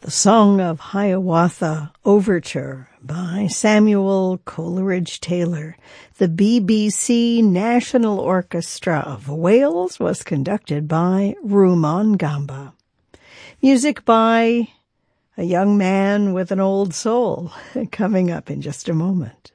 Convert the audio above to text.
The Song of Hiawatha Overture by Samuel Coleridge Taylor. The BBC National Orchestra of Wales was conducted by Rumon Gamba. Music by a young man with an old soul, coming up in just a moment.